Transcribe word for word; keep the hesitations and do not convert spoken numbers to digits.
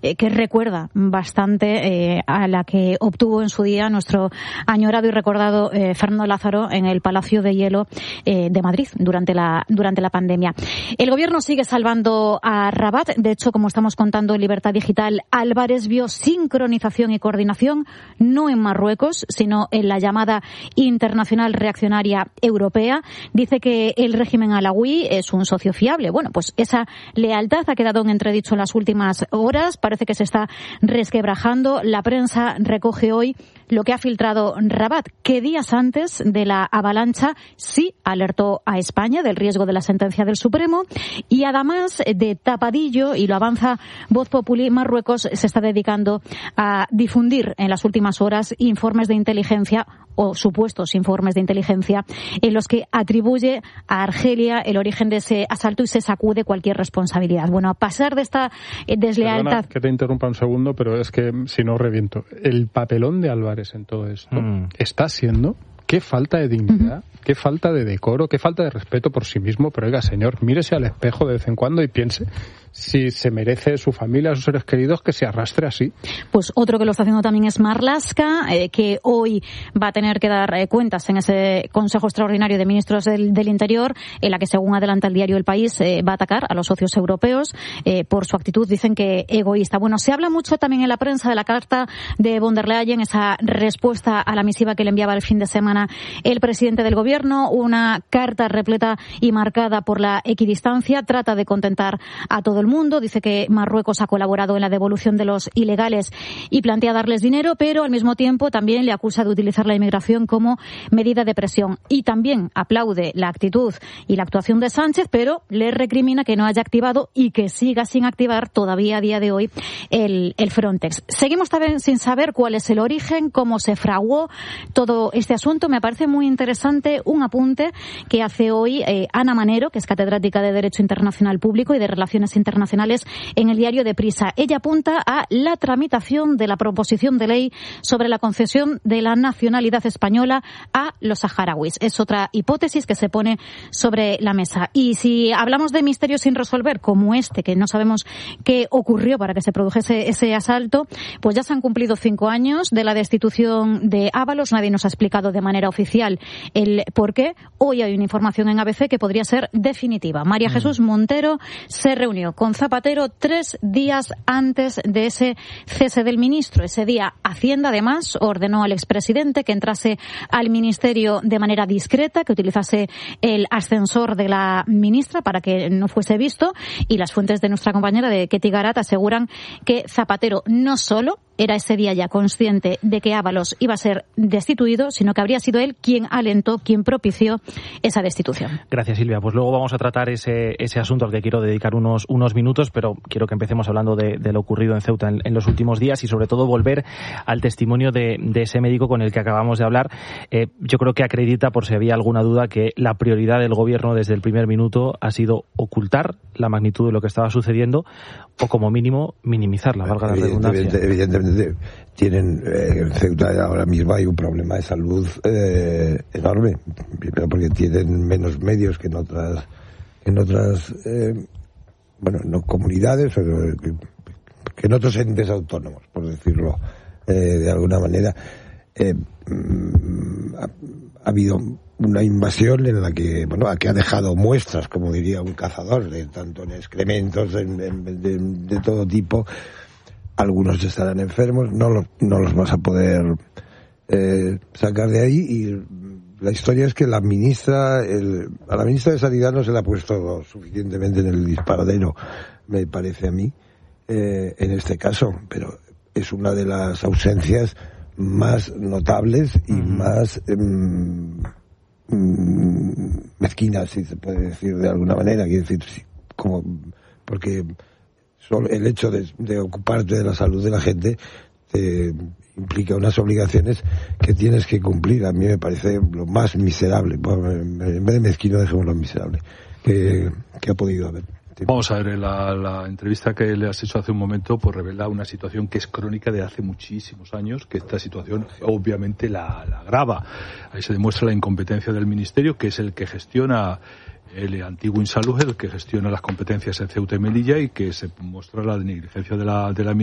eh, que recuerda bastante eh, a la que obtuvo en su día nuestro añorado y recordado eh, Fernando Lázaro en el Palacio de Hielo eh, de Madrid durante la, durante la pandemia. El gobierno sigue salvando a Rabat. De hecho, como estamos contando en Libertad Digital, Álvarez vio sincronización y coordinación no en Marruecos, sino en la llamada Internacional Reaccionaria Europea. Dice que el régimen alawí es un socio fiable. Bueno, pues esa lealtad ha quedado en entredicho en las últimas horas. Parece que se está resquebrajando. La prensa recoge hoy lo que ha filtrado Rabat, que días antes de la avalancha sí alertó a España del riesgo de la sentencia del Supremo, y además de tapadillo, y lo avanza Voz Populi, Marruecos se está dedicando a difundir en las últimas horas informes de inteligencia o supuestos informes de inteligencia en los que atribuye a Argelia el origen de ese asalto y se sacude cualquier responsabilidad. Bueno, a pasar de esta deslealtad... Perdona que te interrumpa un segundo, pero es que si no reviento. El papelón de Álvarez en todo esto mm. está siendo... Qué falta de dignidad, uh-huh. qué falta de decoro, qué falta de respeto por sí mismo. Pero oiga, señor, mírese al espejo de vez en cuando y piense si se merece su familia, sus seres queridos, que se arrastre así. Pues otro que lo está haciendo también es Marlaska, eh, que hoy va a tener que dar eh, cuentas en ese Consejo Extraordinario de Ministros del, del Interior, en la que, según adelanta el diario El País, eh, va a atacar a los socios europeos eh, por su actitud, dicen que egoísta. Bueno, se habla mucho también en la prensa de la carta de von der Leyen, esa respuesta a la misiva que le enviaba el fin de semana el presidente del gobierno, una carta repleta y marcada por la equidistancia. Trata de contentar a todo el mundo, dice que Marruecos ha colaborado en la devolución de los ilegales y plantea darles dinero, pero al mismo tiempo también le acusa de utilizar la inmigración como medida de presión, y también aplaude la actitud y la actuación de Sánchez, pero le recrimina que no haya activado y que siga sin activar todavía a día de hoy el, el Frontex. Seguimos también sin saber cuál es el origen, cómo se fraguó todo este asunto. Me parece muy interesante un apunte que hace hoy eh, Ana Manero, que es catedrática de Derecho Internacional Público y de Relaciones Internacionales en el diario Deprisa. Ella apunta a la tramitación de la proposición de ley sobre la concesión de la nacionalidad española a los saharauis. Es otra hipótesis que se pone sobre la mesa. Y si hablamos de misterios sin resolver, como este, que no sabemos qué ocurrió para que se produjese ese asalto, pues ya se han cumplido cinco años de la destitución de Ábalos. Nadie nos ha explicado de manera oficial el por qué. Hoy hay una información en A B C que podría ser definitiva. María Jesús Montero se reunió con Zapatero tres días antes de ese cese del ministro. Ese día Hacienda, además, ordenó al expresidente que entrase al ministerio de manera discreta, que utilizase el ascensor de la ministra para que no fuese visto, y las fuentes de nuestra compañera de Ketty Garat aseguran que Zapatero no solo era ese día ya consciente de que Ábalos iba a ser destituido, sino que habría sido él quien alentó, quien propició esa destitución. Gracias, Silvia. Pues luego vamos a tratar ese ese asunto al que quiero dedicar unos unos minutos, pero quiero que empecemos hablando de, de lo ocurrido en Ceuta en, en los últimos días y sobre todo volver al testimonio de, de ese médico con el que acabamos de hablar. Eh, yo creo que acredita, por si había alguna duda, que la prioridad del gobierno desde el primer minuto ha sido ocultar la magnitud de lo que estaba sucediendo o, como mínimo, minimizarla, valga la redundancia. Evidentemente, tienen eh, en Ceuta ahora mismo hay un problema de salud eh, enorme, pero porque tienen menos medios que en otras en otras eh, bueno, no comunidades, pero que, que en otros entes autónomos, por decirlo eh, de alguna manera. Eh, ha, ha habido una invasión en la que, bueno, que ha dejado muestras, como diría un cazador, de tanto en excrementos de, de, de, de todo tipo. Algunos estarán enfermos, no los, no los vas a poder eh, sacar de ahí, y la historia es que la ministra, el, a la ministra de Sanidad no se le ha puesto suficientemente en el disparadero, me parece a mí, eh, en este caso, pero es una de las ausencias más notables y uh-huh. más eh, mezquinas, si se puede decir de alguna manera, quiero decir, como, porque solo el hecho de, de ocuparte de la salud de la gente te implica unas obligaciones que tienes que cumplir. A mí me parece lo más miserable, bueno, en vez de mezquino dejémoslo miserable, que, que ha podido haber. Vamos a ver, la, la entrevista que le has hecho hace un momento pues revela una situación que es crónica de hace muchísimos años, que esta situación obviamente la, la agrava. Ahí se demuestra la incompetencia del Ministerio, que es el que gestiona el antiguo Insalud, el que gestiona las competencias en Ceuta y Melilla, y que se muestra la negligencia de la, de la